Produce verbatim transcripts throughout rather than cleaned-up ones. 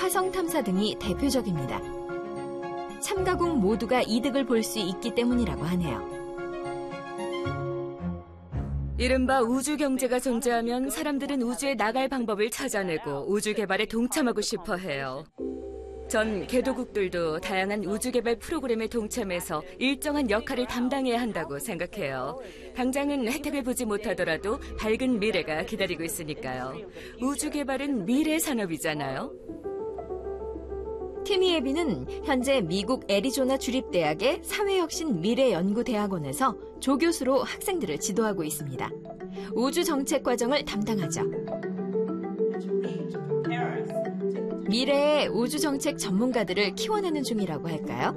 화성 탐사 등이 대표적입니다. 참가국 모두가 이득을 볼 수 있기 때문이라고 하네요. 이른바 우주 경제가 존재하면 사람들은 우주에 나갈 방법을 찾아내고 우주 개발에 동참하고 싶어 해요. 전 개도국들도 다양한 우주 개발 프로그램에 동참해서 일정한 역할을 담당해야 한다고 생각해요. 당장은 혜택을 보지 못하더라도 밝은 미래가 기다리고 있으니까요. 우주 개발은 미래 산업이잖아요. 티미 에비는 현재 미국 애리조나 주립대학의 사회혁신 미래연구대학원에서 조교수로 학생들을 지도하고 있습니다. 우주 정책 과정을 담당하죠. 미래의 우주 정책 전문가들을 키워내는 중이라고 할까요?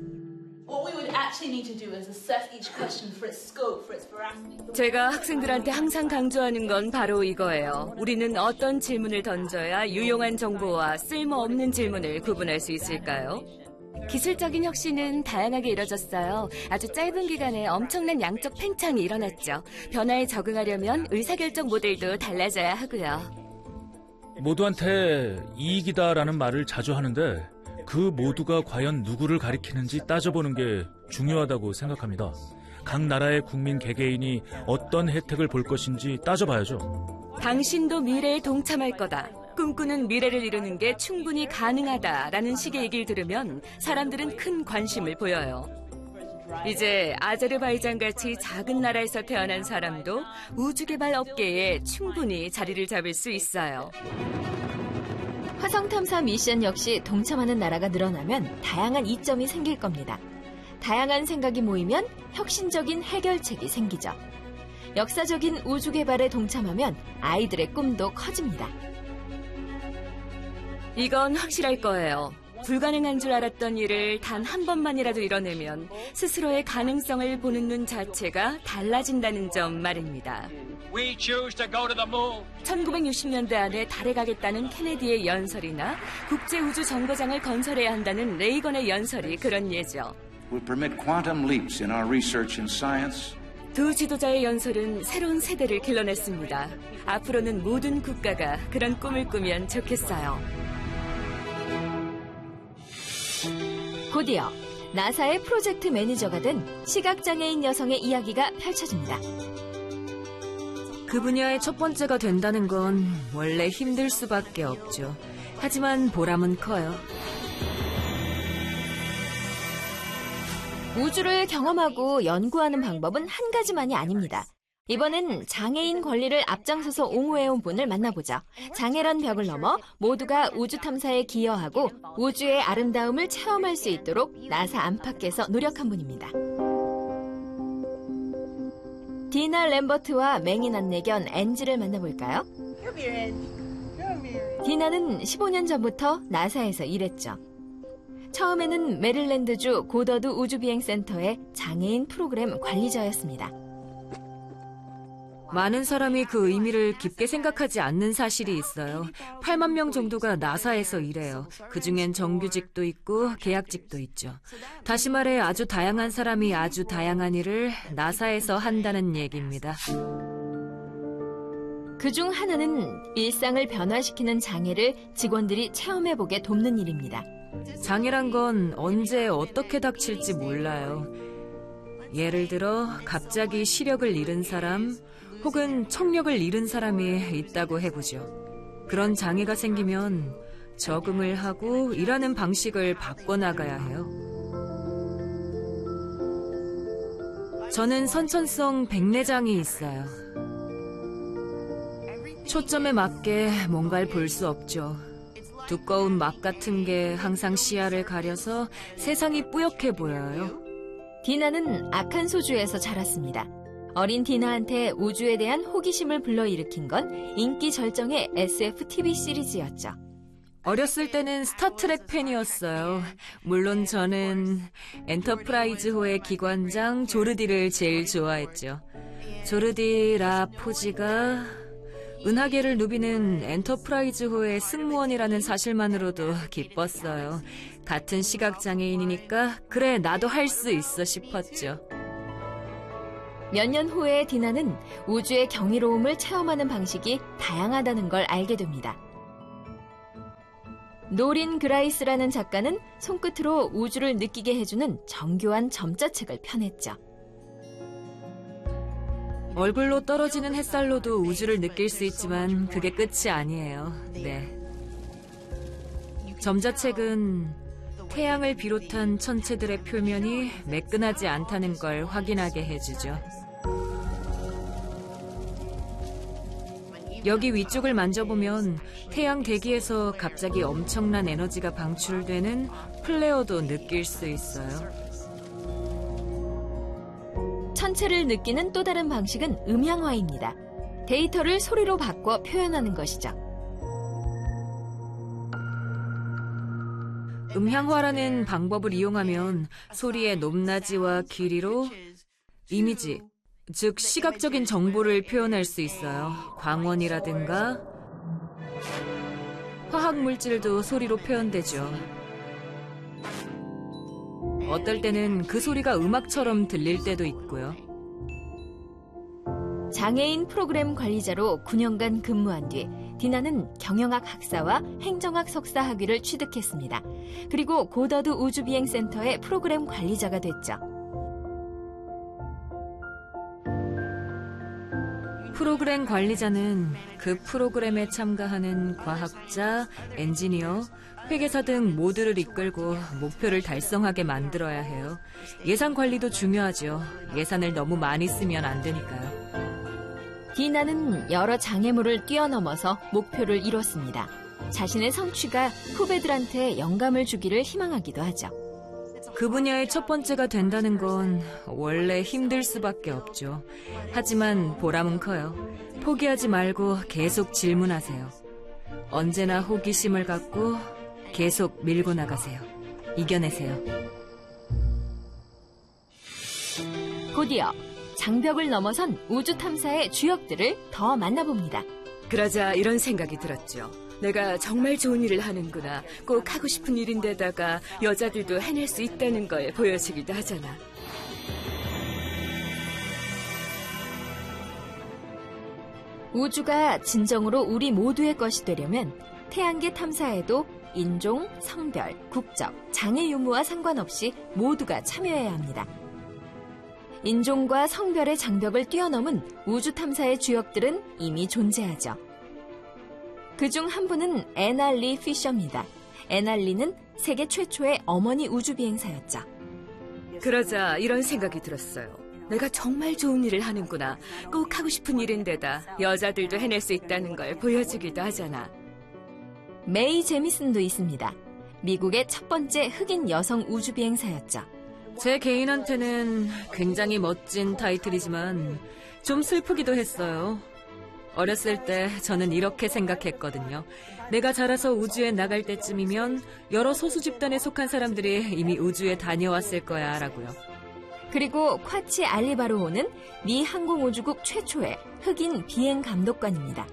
제가 학생들한테 항상 강조하는 건 바로 이거예요. 우리는 어떤 질문을 던져야 유용한 정보와 쓸모없는 질문을 구분할 수 있을까요? 기술적인 혁신은 다양하게 이뤄졌어요. 아주 짧은 기간에 엄청난 양적 팽창이 일어났죠. 변화에 적응하려면 의사결정 모델도 달라져야 하고요. 모두한테 이익이다라는 말을 자주 하는데 그 모두가 과연 누구를 가리키는지 따져보는 게 중요하다고 생각합니다. 각 나라의 국민 개개인이 어떤 혜택을 볼 것인지 따져봐야죠. 당신도 미래에 동참할 거다. 꿈꾸는 미래를 이루는 게 충분히 가능하다라는 식의 얘기를 들으면 사람들은 큰 관심을 보여요. 이제 아제르바이잔같이 작은 나라에서 태어난 사람도 우주개발 업계에 충분히 자리를 잡을 수 있어요. 화성 탐사 미션 역시 동참하는 나라가 늘어나면 다양한 이점이 생길 겁니다. 다양한 생각이 모이면 혁신적인 해결책이 생기죠. 역사적인 우주 개발에 동참하면 아이들의 꿈도 커집니다. 이건 확실할 거예요. 불가능한 줄 알았던 일을 단 한 번만이라도 이뤄내면 스스로의 가능성을 보는 눈 자체가 달라진다는 점 말입니다. 천구백육십 년대 안에 달에 가겠다는 케네디의 연설이나 국제우주정거장을 건설해야 한다는 레이건의 연설이 그런 예죠. 두 지도자의 연설은 새로운 세대를 길러냈습니다. 앞으로는 모든 국가가 그런 꿈을 꾸면 좋겠어요. 곧이어 나사의 프로젝트 매니저가 된 시각장애인 여성의 이야기가 펼쳐집니다. 그 분야의 첫 번째가 된다는 건 원래 힘들 수밖에 없죠. 하지만 보람은 커요. 우주를 경험하고 연구하는 방법은 한 가지만이 아닙니다. 이번엔 장애인 권리를 앞장서서 옹호해온 분을 만나보죠. 장애란 벽을 넘어 모두가 우주 탐사에 기여하고 우주의 아름다움을 체험할 수 있도록 나사 안팎에서 노력한 분입니다. 디나 램버트와 맹인 안내견 앤지를 만나볼까요? 디나는 십오 년 전부터 나사에서 일했죠. 처음에는 메릴랜드주 고더드 우주비행센터의 장애인 프로그램 관리자였습니다. 많은 사람이 그 의미를 깊게 생각하지 않는 사실이 있어요. 팔만 명 정도가 나사에서 일해요. 그중엔 정규직도 있고 계약직도 있죠. 다시 말해 아주 다양한 사람이 아주 다양한 일을 나사에서 한다는 얘기입니다. 그중 하나는 일상을 변화시키는 장애를 직원들이 체험해보게 돕는 일입니다. 장애란 건 언제 어떻게 닥칠지 몰라요. 예를 들어 갑자기 시력을 잃은 사람 혹은 청력을 잃은 사람이 있다고 해보죠. 그런 장애가 생기면 적응을 하고 일하는 방식을 바꿔나가야 해요. 저는 선천성 백내장이 있어요. 초점에 맞게 뭔가를 볼 수 없죠. 두꺼운 막 같은 게 항상 시야를 가려서 세상이 뿌옇게 보여요. 디나는 아칸소주에서 자랐습니다. 어린 디나한테 우주에 대한 호기심을 불러일으킨 건 인기 절정의 에스에프 티비 시리즈였죠. 어렸을 때는 스타트렉 팬이었어요. 물론 저는 엔터프라이즈호의 기관장 조르디를 제일 좋아했죠. 조르디 라포지가 은하계를 누비는 엔터프라이즈호의 승무원이라는 사실만으로도 기뻤어요. 같은 시각장애인이니까 그래 나도 할 수 있어 싶었죠. 몇 년 후에 디나는 우주의 경이로움을 체험하는 방식이 다양하다는 걸 알게 됩니다. 노린 그라이스라는 작가는 손끝으로 우주를 느끼게 해주는 정교한 점자책을 펴냈죠. 얼굴로 떨어지는 햇살로도 우주를 느낄 수 있지만 그게 끝이 아니에요. 네. 점자책은 태양을 비롯한 천체들의 표면이 매끈하지 않다는 걸 확인하게 해주죠. 여기 위쪽을 만져보면 태양 대기에서 갑자기 엄청난 에너지가 방출되는 플레어도 느낄 수 있어요. 천체를 느끼는 또 다른 방식은 음향화입니다. 데이터를 소리로 바꿔 표현하는 것이죠. 음향화라는 방법을 이용하면 소리의 높낮이와 길이로 이미지, 즉 시각적인 정보를 표현할 수 있어요. 광원이라든가 화학물질도 소리로 표현되죠. 어떨 때는 그 소리가 음악처럼 들릴 때도 있고요. 장애인 프로그램 관리자로 구 년간 근무한 뒤 디나는 경영학 학사와 행정학 석사 학위를 취득했습니다. 그리고 고더드 우주비행센터의 프로그램 관리자가 됐죠. 프로그램 관리자는 그 프로그램에 참가하는 과학자, 엔지니어, 회계사 등 모두를 이끌고 목표를 달성하게 만들어야 해요. 예산 관리도 중요하죠. 예산을 너무 많이 쓰면 안 되니까요. 디나는 여러 장애물을 뛰어넘어서 목표를 이뤘습니다. 자신의 성취가 후배들한테 영감을 주기를 희망하기도 하죠. 그 분야의 첫 번째가 된다는 건 원래 힘들 수밖에 없죠. 하지만 보람은 커요. 포기하지 말고 계속 질문하세요. 언제나 호기심을 갖고 계속 밀고 나가세요. 이겨내세요. 곧이어 장벽을 넘어선 우주 탐사의 주역들을 더 만나봅니다. 그러자 이런 생각이 들었죠. 내가 정말 좋은 일을 하는구나. 꼭 하고 싶은 일인데다가 여자들도 해낼 수 있다는 걸 보여주기도 하잖아. 우주가 진정으로 우리 모두의 것이 되려면 태양계 탐사에도 인종, 성별, 국적, 장애 유무와 상관없이 모두가 참여해야 합니다. 인종과 성별의 장벽을 뛰어넘은 우주 탐사의 주역들은 이미 존재하죠. 그중 한 분은 애나 리 피셔입니다. 애나 리는 세계 최초의 어머니 우주비행사였죠. 그러자 이런 생각이 들었어요. 내가 정말 좋은 일을 하는구나. 꼭 하고 싶은 일인데다 여자들도 해낼 수 있다는 걸 보여주기도 하잖아. 메이 제미슨도 있습니다. 미국의 첫 번째 흑인 여성 우주비행사였죠. 제 개인한테는 굉장히 멋진 타이틀이지만 좀 슬프기도 했어요. 어렸을 때 저는 이렇게 생각했거든요. 내가 자라서 우주에 나갈 때쯤이면 여러 소수 집단에 속한 사람들이 이미 우주에 다녀왔을 거야 라고요. 그리고 콰치 알리바로호는 미 항공우주국 최초의 흑인 비행 감독관입니다.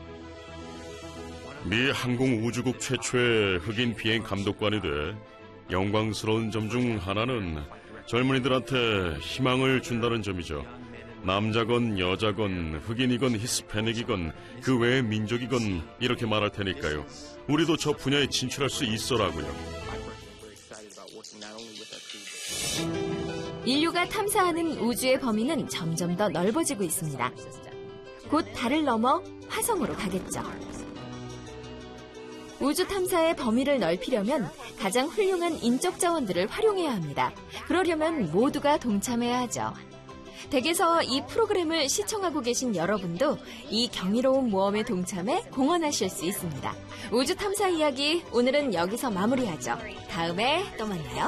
미 항공우주국 최초의 흑인 비행 감독관이 돼 영광스러운 점 중 하나는 젊은이들한테 희망을 준다는 점이죠. 남자건 여자건 흑인이건 히스패닉이건 그 외의 민족이건 이렇게 말할 테니까요. 우리도 저 분야에 진출할 수 있어라고요. 인류가 탐사하는 우주의 범위는 점점 더 넓어지고 있습니다. 곧 달을 넘어 화성으로 가겠죠. 우주 탐사의 범위를 넓히려면 가장 훌륭한 인적 자원들을 활용해야 합니다. 그러려면 모두가 동참해야 하죠. 댁에서 이 프로그램을 시청하고 계신 여러분도 이 경이로운 모험에 동참해 공헌하실 수 있습니다. 우주 탐사 이야기 오늘은 여기서 마무리하죠. 다음에 또 만나요.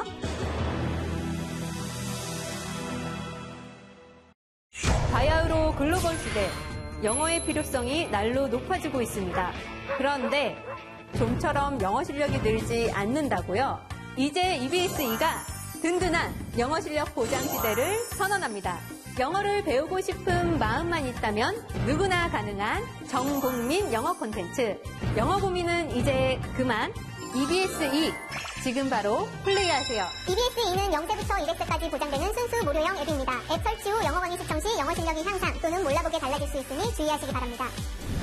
바야흐로 글로벌 시대, 영어의 필요성이 날로 높아지고 있습니다. 그런데 좀처럼 영어 실력이 늘지 않는다고요? 이제 이비에스이가 든든한 영어 실력 보장 시대를 선언합니다. 영어를 배우고 싶은 마음만 있다면 누구나 가능한 전국민 영어 콘텐츠. 영어 고민은 이제 그만. 이비에스이 지금 바로 플레이하세요. 이비에스이는 영 세부터 일 학년까지 보장되는 순수 무료형 앱입니다. 앱 설치 후 영어 강의 시청 시 영어 실력이 향상 또는 몰라보게 달라질 수 있으니 주의하시기 바랍니다.